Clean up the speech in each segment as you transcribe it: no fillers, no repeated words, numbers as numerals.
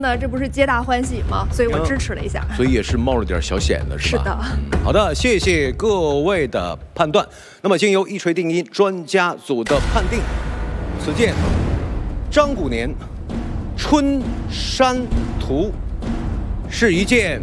那这不是皆大欢喜吗？所以我支持了一下， 所以也是冒了点小险的，是吧？ 是的。 好的，谢谢各位的判断。那么，经由一锤定音专家组的判定，此件张古年春山图是一件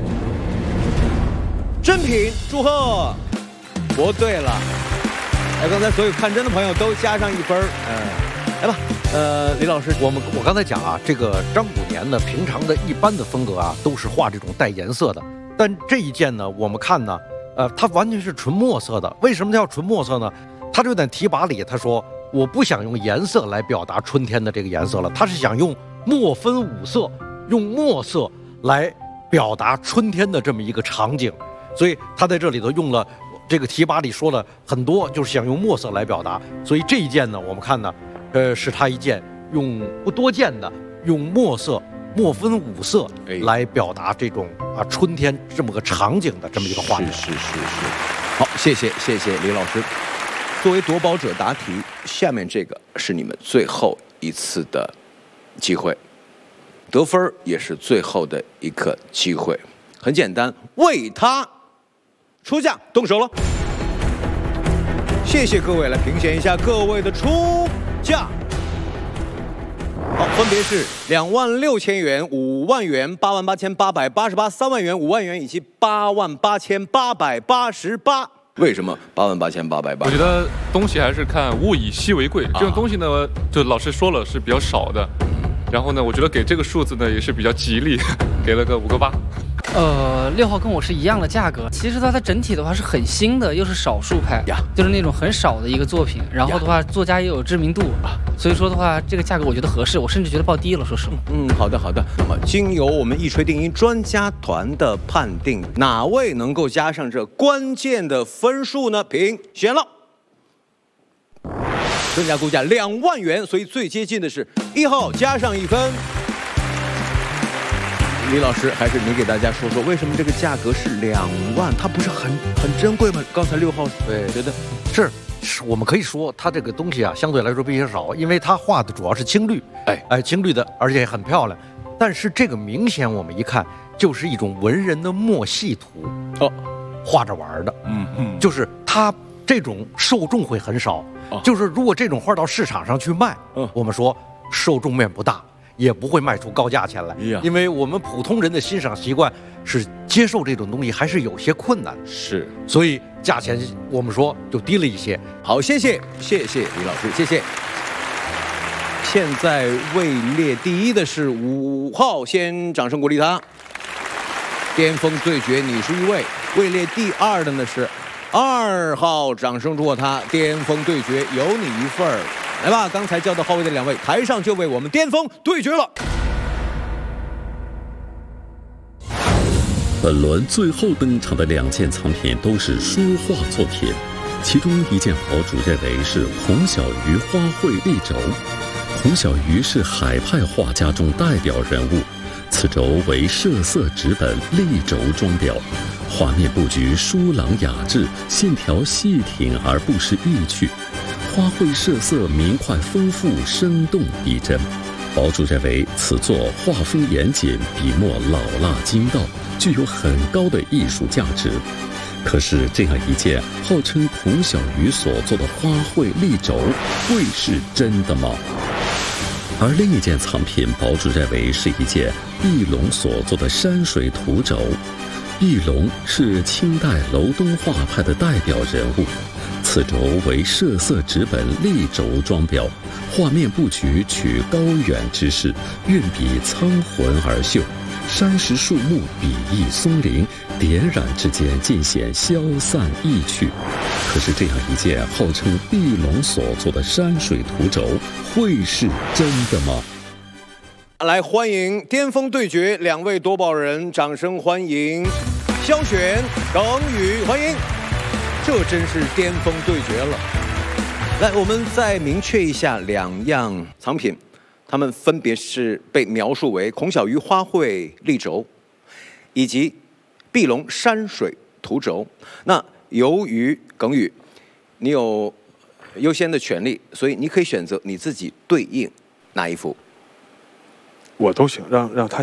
真品，祝贺！答对了。哎，刚才所有看真的朋友都加上1分。来吧。李老师， 我刚才讲啊，这个张古年呢，平常的一般的风格啊，都是画这种带颜色的。但这一件呢，我们看呢，它完全是纯墨色的。为什么它要纯墨色呢？他就在题跋里他说，我不想用颜色来表达春天的这个颜色了，他是想用墨分五色，用墨色来表达春天的这么一个场景。所以他在这里头用了这个题跋里说了很多，就是想用墨色来表达。所以这一件呢，我们看呢。是他一件用不多见的用墨分五色来表达这种春天这么个场景的这么一个画面。 是。好，谢谢李老师。作为夺宝者答题，下面这个是你们最后一次的机会，得分也是最后的一个机会。很简单，为他出价，动手了。谢谢各位，来评选一下各位的出价。好，分别是26000元、5万元、88888、3万元、5万元以及88888。为什么88888？ 我觉得东西还是看物以稀为贵，这种东西呢，就老师说了是比较少的。然后呢，我觉得给这个数字呢也是比较吉利，给了个5个8。 6号跟我是一样的价格。其实它整体的话是很新的，又是少数派，就是那种很少的一个作品。然后的话，作家也有知名度，所以说的话，这个价格我觉得合适，我甚至觉得报低了，说实话。 好的。那么，经由我们一锤定音专家团的判定，哪位能够加上这关键的分数呢？评选了。专家估价2万元，所以最接近的是1号，加上1分。李老师，还是你给大家说说，为什么这个价格是2万？它不是很珍贵吗？刚才6号对觉得是我们可以说它这个东西啊，相对来说比较少，因为它画的主要是青绿，青绿的，而且也很漂亮。但是这个明显我们一看就是一种文人的墨系图，画着玩的，就是它这种受众会很少，就是如果这种画到市场上去卖，我们说受众面不大。也不会卖出高价钱来，因为我们普通人的欣赏习惯是接受这种东西还是有些困难， 是， 所以价钱我们说就低了一些。 好，谢谢李老师，谢谢。现在位列第1的是5号，先掌声鼓励他。巅峰对决你是一位，位列第2的呢是2号，掌声祝贺他。巅峰对决有你一份儿。来吧，刚才叫到后位的2位，台上就为我们巅峰对决了。 本轮最后登场的2件藏品都是书画作品，其中一件宝主认为是孔小鱼花卉立轴。孔小鱼是海派画家中代表人物，此轴为设色纸本立轴装裱，画面布局疏朗雅致，线条细挺而不失意趣。花卉设色明快丰富，生动逼真。宝主认为此作画风严谨，笔墨老辣精到，具有很高的艺术价值。可是这样一件号称孔小鱼所做的花卉立轴，会是真的吗？而另一件藏品，宝主认为是一件毕龙所做的山水图轴。毕龙是清代楼东画派的代表人物。此轴为设色纸本立轴装裱，画面布局取高远之势，运笔苍浑而秀，山石树木笔意松灵，点染之间尽显消散意趣。可是这样一件号称毕龙所做的山水图轴，会是真的吗？ 来，欢迎巅峰对决2位夺宝人，掌声欢迎萧璇、耿宇，欢迎。这真是巅峰对决了。来，我们再明确一下2样藏品，它们分别是被描述为孔小鱼花卉立轴，以及毕龙山水图轴。那由于耿宇，你有优先的权利，所以你可以选择你自己对应哪一幅。 我都行，让他